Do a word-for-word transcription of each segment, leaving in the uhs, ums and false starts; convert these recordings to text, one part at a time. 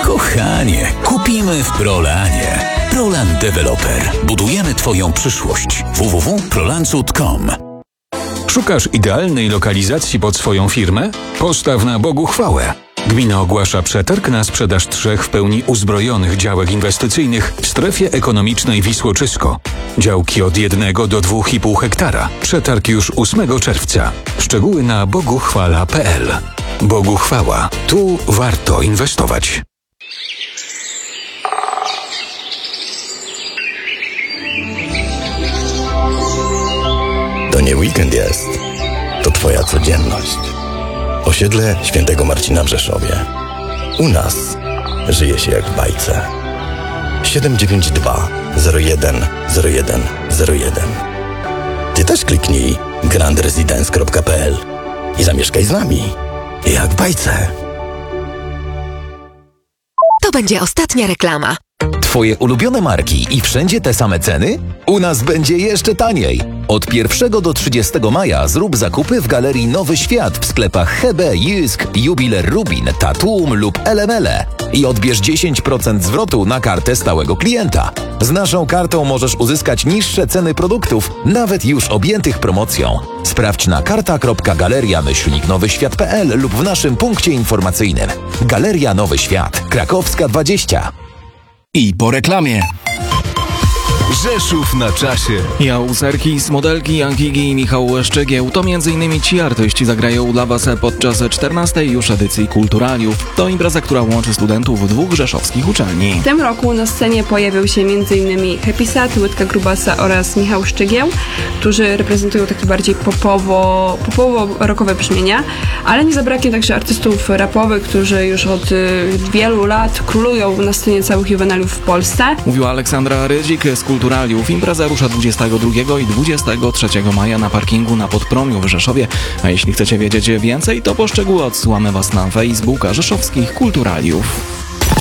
Kochanie, kupimy w Prolanie. Prolan Developer. Budujemy Twoją przyszłość. w w w kropka prolancut kropka com. Szukasz idealnej lokalizacji pod swoją firmę? Postaw na Bogu chwałę. Gmina ogłasza przetarg na sprzedaż trzech w pełni uzbrojonych działek inwestycyjnych w strefie ekonomicznej Wisłoczysko. Działki od jednego do dwóch i pół hektara. Przetarg już ósmego czerwca. Szczegóły na boguchwala kropka p l. Bogu chwała. Tu warto inwestować. To nie weekend jest. To Twoja codzienność. Osiedle Świętego Marcina w Rzeszowie. U nas żyje się jak w bajce. siedem dziewięć dwa zero jeden zero jeden zero jeden. Ty też kliknij grand residence kropka p l i zamieszkaj z nami jak w bajce. To będzie ostatnia reklama. Twoje ulubione marki i wszędzie te same ceny? U nas będzie jeszcze taniej. Od pierwszego do trzydziestego maja zrób zakupy w Galerii Nowy Świat w sklepach Hebe, Jysk, Jubiler Rubin, Tatum lub Elemele i odbierz dziesięć procent zwrotu na kartę stałego klienta. Z naszą kartą możesz uzyskać niższe ceny produktów, nawet już objętych promocją. Sprawdź na karta kropka galeria myślnik nowy świat kropka p l lub w naszym punkcie informacyjnym. Galeria Nowy Świat, Krakowska dwadzieścia. I po reklamie. Rzeszów na czasie. Jan Serkis, modelki Jan Kigi i Michał Szczygieł to między innymi ci artyści zagrają dla Was podczas czternastej już edycji Kulturaliów. To impreza, która łączy studentów dwóch rzeszowskich uczelni. W tym roku na scenie pojawią się między innymi Happy Sad, Łydka Grubasa oraz Michał Szczygieł, którzy reprezentują takie bardziej popowo, popowo-rockowe brzmienia, ale nie zabraknie także artystów rapowych, którzy już od y, wielu lat królują na scenie całych juwenaliów w Polsce. Mówiła Aleksandra Rydzik z Kulturaliów. Impreza rusza dwudziestego drugiego i dwudziestego trzeciego maja na parkingu na Podpromiu w Rzeszowie. A jeśli chcecie wiedzieć więcej, to po szczegóły odsyłamy Was na Facebooka Rzeszowskich Kulturaliów.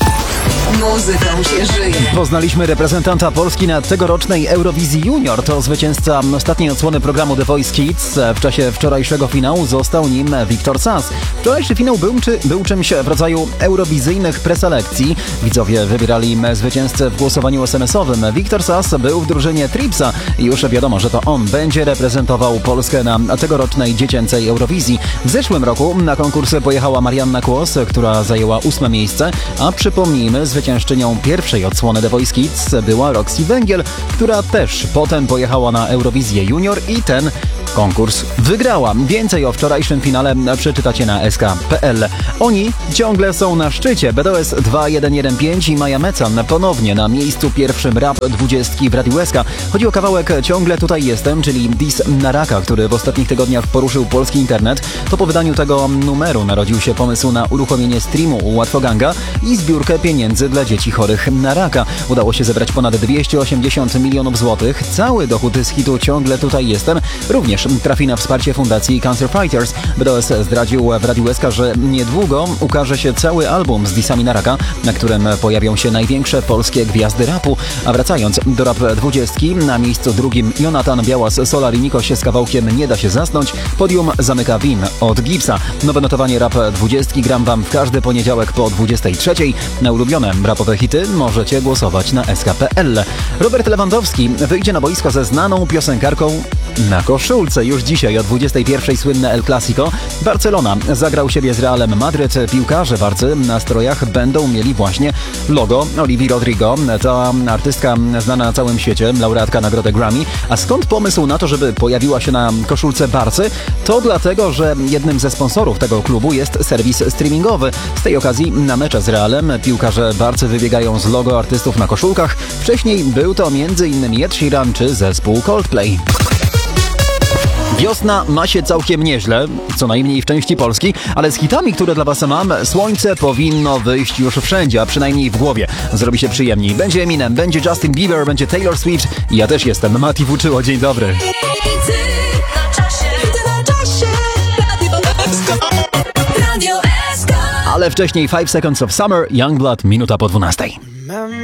Muzyką się żyje. Poznaliśmy reprezentanta Polski na tegorocznej Eurowizji Junior. To zwycięzca ostatniej odsłony programu The Voice Kids. W czasie wczorajszego finału został nim Wiktor Sass. Wczorajszy finał był, czy, był czymś w rodzaju eurowizyjnych preselekcji. Widzowie wybierali zwycięzcę w głosowaniu es em esowym. Wiktor Sass był w drużynie Tripsa i już wiadomo, że to on będzie reprezentował Polskę na tegorocznej dziecięcej Eurowizji. W zeszłym roku na konkursy pojechała Marianna Kłos, która zajęła ósme miejsce, a przypomnijmy, zwyciężczynią pierwszej odsłony The Voice Kids była Roxy Węgiel, która też potem pojechała na Eurowizję Junior i ten konkurs wygrała. Więcej o wczorajszym finale przeczytacie na es ka kropka pe el. Oni ciągle są na szczycie. B D O S dwa jeden jeden pięć i Maja Mecan ponownie na miejscu pierwszym rap dwudziestki w Radiu S K. Chodzi o kawałek Ciągle tutaj jestem, czyli Dis na raka, który w ostatnich tygodniach poruszył polski internet. To po wydaniu tego numeru narodził się pomysł na uruchomienie streamu u Łatwoganga i zbiórkę pieniędzy dla dzieci chorych na raka. Udało się zebrać ponad dwieście osiemdziesiąt milionów złotych. Cały dochód z hitu Ciągle tutaj jestem również trafi na wsparcie fundacji Cancer Fighters. B D O S zdradził w Radiu S K, że niedługo ukaże się cały album z disami na raka, na którym pojawią się największe polskie gwiazdy rapu. A wracając do rap dwudziestki, na miejscu drugim Jonatan Białas, Solar i Nikoś z kawałkiem Nie da się zasnąć. Podium zamyka Win od Gipsa. Nowe notowanie rap dwudziestki gram wam w każdy poniedziałek po dwudziestej trzeciej. Na ulubione rapowe hity możecie głosować na es ka kropka pe el. Robert Lewandowski wyjdzie na boisko ze znaną piosenkarką na koszulce. Już dzisiaj o dwudziestej pierwszej słynne El Clasico. Barcelona zagra u siebie z Realem Madryt. Piłkarze warcy na strojach będą mieli właśnie logo Olivii Rodrigo. To artystka znana na całym świecie, laureatka nagrody Grammy. A skąd pomysł na to, żeby pojawiła się na koszulce Barcy? To dlatego, że jednym ze sponsorów tego klubu jest serwis streamingowy. Z tej okazji na mecze z Realem piłkarze Barcy wybiegają z logo artystów na koszulkach. Wcześniej był to między innymi Ed Sheeran czy zespół Coldplay. Wiosna ma się całkiem nieźle, co najmniej w części Polski, ale z hitami, które dla Was mam, słońce powinno wyjść już wszędzie, a przynajmniej w głowie. Zrobi się przyjemniej. Będzie Eminem, będzie Justin Bieber, będzie Taylor Swift i ja też jestem. Mati Wuczyło, dzień dobry. Ale wcześniej five Seconds of Summer, Youngblood, minuta po dwunastej.